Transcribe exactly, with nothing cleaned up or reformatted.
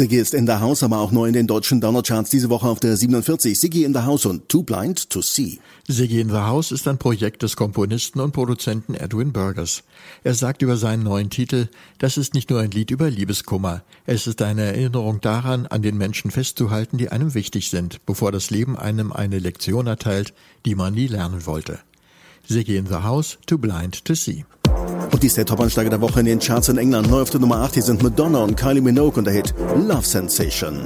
Ziggy ist in the House, aber auch neu in den deutschen Downer-Charts diese Woche auf der siebenundvierzig. Ziggy in the House und Too Blind to See. Ziggy in the House ist ein Projekt des Komponisten und Produzenten Edwin Burgess. Er sagt über seinen neuen Titel, das ist nicht nur ein Lied über Liebeskummer. Es ist eine Erinnerung daran, an den Menschen festzuhalten, die einem wichtig sind, bevor das Leben einem eine Lektion erteilt, die man nie lernen wollte. Ziggy in the House, Too Blind to See. Und dies ist der Top-Ansteiger der Woche in den Charts in England. Neu auf der Nummer acht, hier sind Madonna und Kylie Minogue und der Hit Love Sensation.